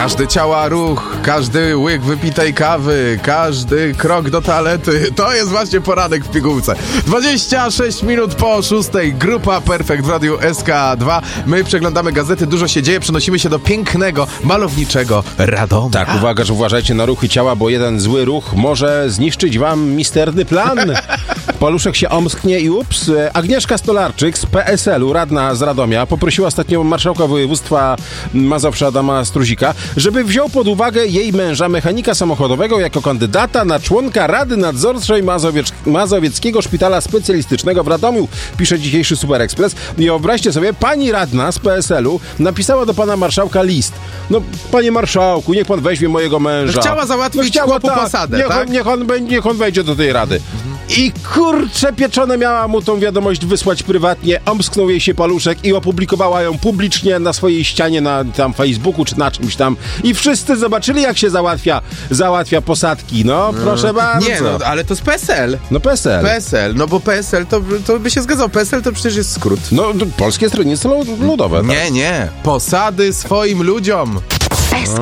Każdy ciała ruch, każdy łyk wypitej kawy, każdy krok do toalety. To jest właśnie poranek w pigułce. 26 minut po 6. Grupa Perfekt w Radiu SK2. My przeglądamy gazety, dużo się dzieje, przenosimy się do pięknego, malowniczego Radomia. Tak, uwaga, że uważajcie na ruchy ciała, bo jeden zły ruch może zniszczyć wam misterny plan. Paluszek się omsknie i ups. Agnieszka Stolarczyk z PSL-u, radna z Radomia, poprosiła ostatnio marszałka województwa Mazowsza Adama Struzika, żeby wziął pod uwagę jej męża, mechanika samochodowego, jako kandydata na członka Rady Nadzorczej Mazowieckiego Szpitala Specjalistycznego w Radomiu, pisze dzisiejszy Super Express. I wyobraźcie sobie, pani radna z PSL-u napisała do pana marszałka list. No, panie marszałku, niech pan weźmie mojego męża. Chciała załatwić chłopu posadę, tak? Niech on wejdzie do tej rady. I kurczę pieczone, miała mu tą wiadomość wysłać prywatnie, omsknął jej się paluszek i opublikowała ją publicznie na swojej ścianie na tam Facebooku czy na czymś tam. I wszyscy zobaczyli, jak się załatwia posadki. No, proszę bardzo. Nie, no, ale to jest PSL. No PSL. PSL, no bo PSL to by się zgadzał. PSL to przecież jest skrót. No, Polskie Stronnictwo Ludowe. Tak? Nie. Posady swoim ludziom. SK.